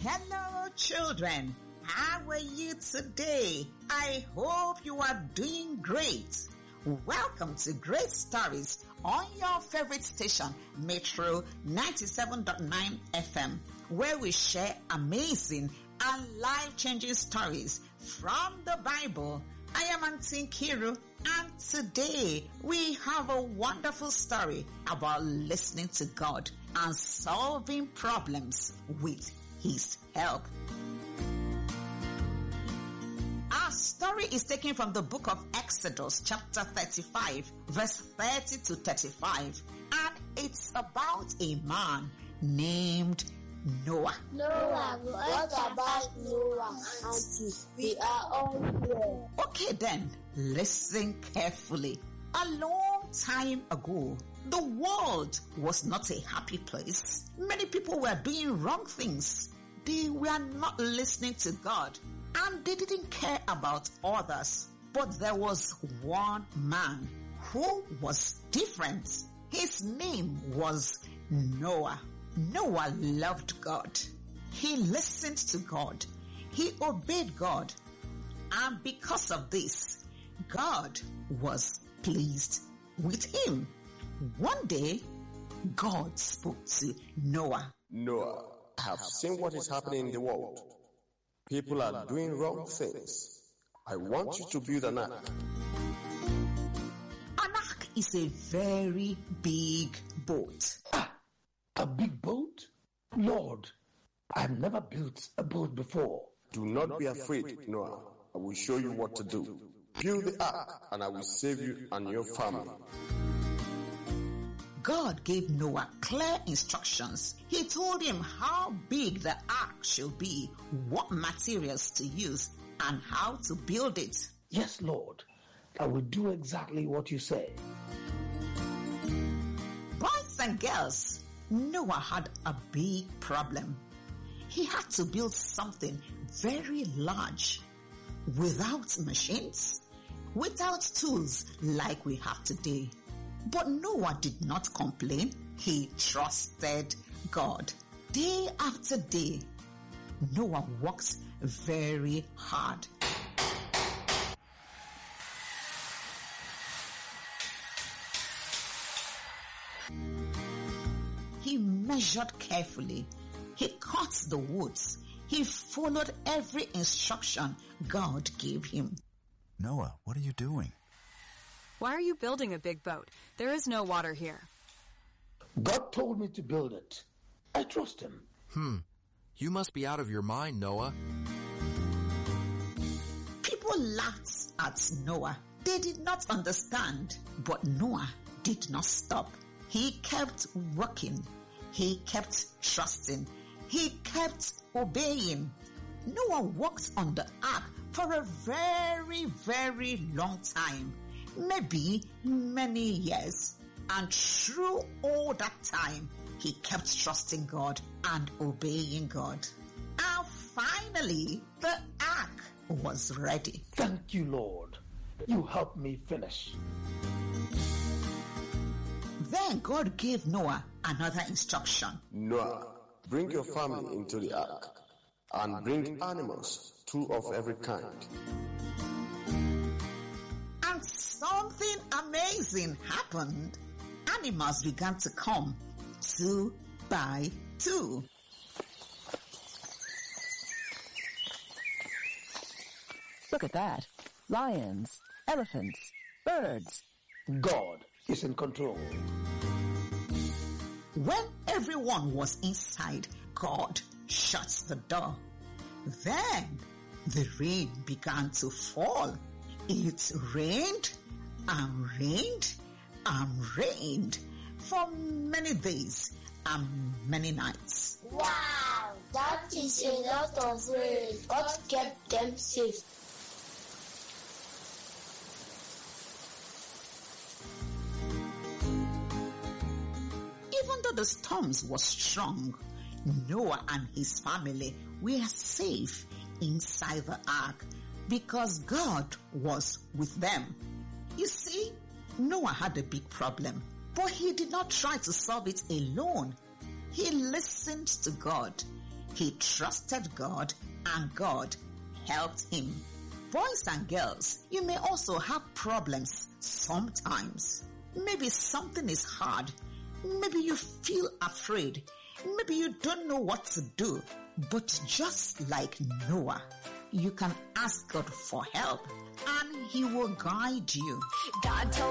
Hello, children. How are you today? I hope you are doing great. Welcome to Great Stories on your favorite station, Metro 97.9 FM, where we share amazing and life-changing stories from the Bible. I am Auntie Kiru, and today we have a wonderful story about listening to God and solving problems with His help. Our story is taken from the book of Exodus, chapter 35, verse 30 to 35, and it's about a man named Noah. Noah, what about Noah, Auntie? We are all here. Okay then, listen carefully. A long time ago, the world was not a happy place. Many people were doing wrong things. They were not listening to God, and they didn't care about others. But there was one man who was different. His name was Noah. Noah loved God. He listened to God. He obeyed God. And because of this, God was pleased with him. One day, God spoke to Noah. Noah, I have seen what is happening in the world. People are doing wrong things. I want you to build an ark. An ark is a very big boat. A big boat? Lord, I've never built a boat before. Do not be afraid, Noah. I will show you what to do. Build the ark, and I will save you and your family. God gave Noah clear instructions. He told him how big the ark should be, what materials to use, and how to build it. Yes, Lord. I will do exactly what you say. Boys and girls, Noah had a big problem. He had to build something very large, without machines, without tools like we have today. But Noah did not complain. He trusted God. Day after day, Noah worked very hard. He measured carefully. He cut the woods. He followed every instruction God gave him. Noah, what are you doing? Why are you building a big boat? There is no water here. God told me to build it. I trust him. You must be out of your mind, Noah. People laughed at Noah. They did not understand, but Noah did not stop. He kept working. He kept trusting. He kept obeying. Noah worked on the ark for a very, very long time. Maybe many years. And through all that time, he kept trusting God and obeying God. And finally, the ark was ready. Thank you, Lord. You helped me finish. Then God gave Noah another instruction. Noah, bring your family into the ark, and bring animals, 2 of every kind. And something amazing happened. Animals began to come 2 by 2. Look at that. Lions, elephants, birds. God is in control. When everyone was inside, God shut the door. Then the rain began to fall. It rained and rained and rained for many days and many nights. Wow, that is a lot of rain. God kept them safe. Even though the storms were strong, Noah and his family were safe inside the ark because God was with them. You see, Noah had a big problem, but he did not try to solve it alone. He listened to God. He trusted God and God helped him. Boys and girls, you may also have problems sometimes. Maybe something is hard. Maybe you feel afraid. Maybe you don't know what to do. But just like Noah, you can ask God for help and He will guide you. God told